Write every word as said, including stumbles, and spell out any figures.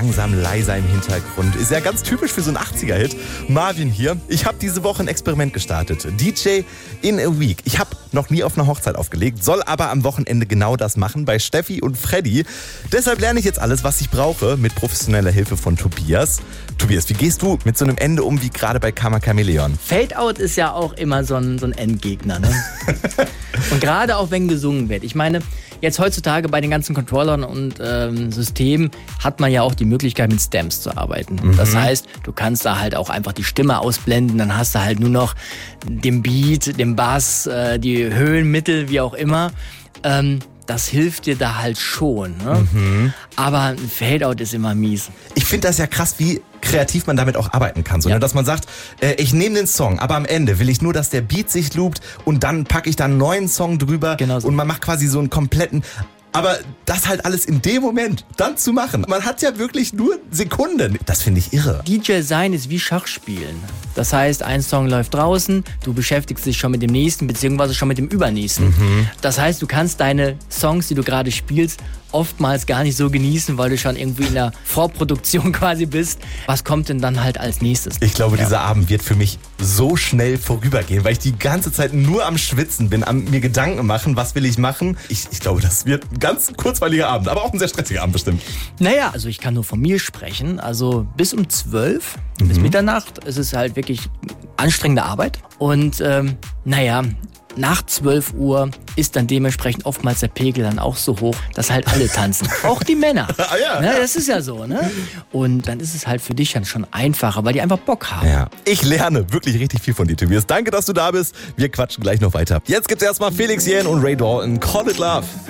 Langsam leiser im Hintergrund. Ist ja ganz typisch für so einen achtziger-Hit. Marvin hier. Ich habe diese Woche ein Experiment gestartet. D J in a Week. Ich habe noch nie auf einer Hochzeit aufgelegt, soll aber am Wochenende genau das machen bei Steffi und Freddy. Deshalb lerne ich jetzt alles, was ich brauche, mit professioneller Hilfe von Tobias. Tobias, wie gehst du mit so einem Ende um wie gerade bei Karma Chameleon? Fade-Out ist ja auch immer so ein, so ein Endgegner, ne? Und gerade auch wenn gesungen wird. Ich meine, jetzt heutzutage bei den ganzen Controllern und ähm, Systemen hat man ja auch die Möglichkeit, mit Stems zu arbeiten. Mhm. Das heißt, du kannst da halt auch einfach die Stimme ausblenden, dann hast du halt nur noch den Beat, den Bass, äh, die Höhenmittel, wie auch immer. Ähm, das hilft dir da halt schon. Ne? Mhm. Aber ein Fade-Out ist immer mies. Ich finde das ja krass, wie kreativ man damit auch arbeiten kann. So, ja. ne? Dass man sagt, äh, ich nehme den Song, aber am Ende will ich nur, dass der Beat sich loopt und dann packe ich da einen neuen Song drüber. Genau so. Und man macht quasi so einen kompletten... Aber das halt alles in dem Moment dann zu machen. Man hat ja wirklich nur Sekunden. Das finde ich irre. D J sein ist wie Schachspielen. Das heißt, ein Song läuft draußen, du beschäftigst dich schon mit dem nächsten, beziehungsweise schon mit dem übernächsten. Mhm. Das heißt, du kannst deine Songs, die du gerade spielst, oftmals gar nicht so genießen, weil du schon irgendwie in der Vorproduktion quasi bist. Was kommt denn dann halt als nächstes? Ich glaube, ja. dieser Abend wird für mich so schnell vorübergehen, weil ich die ganze Zeit nur am Schwitzen bin, am mir Gedanken machen, was will ich machen. Ich, ich glaube, das wird ein ganz kurzweiliger Abend, aber auch ein sehr stressiger Abend bestimmt. Naja, also ich kann nur von mir sprechen. Also bis um zwölf, mhm. bis Mitternacht, ist es halt wirklich anstrengende Arbeit. Und ähm, naja, nach zwölf Uhr ist dann dementsprechend oftmals der Pegel dann auch so hoch, dass halt alle tanzen. Auch die Männer. Ah, ja, ne, ja. Das ist ja so, ne? Und dann ist es halt für dich dann schon einfacher, weil die einfach Bock haben. Ja. Ich lerne wirklich richtig viel von dir, Tobias. Danke, dass du da bist. Wir quatschen gleich noch weiter. Jetzt gibt's erstmal Felix Jähn und Ray Dalton. Call It Love.